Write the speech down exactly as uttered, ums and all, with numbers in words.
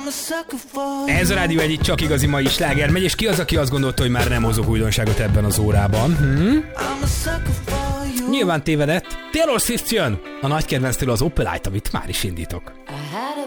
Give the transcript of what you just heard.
Ez a Rádió egy csak igazi mai sláger megy, és ki az, aki azt gondolta, hogy már nem hozok újdonságot ebben az órában? Hm? Nyilván tévedett. Taylor Swift jön! A nagy kedvenctől az Opelite, amit már is indítok. I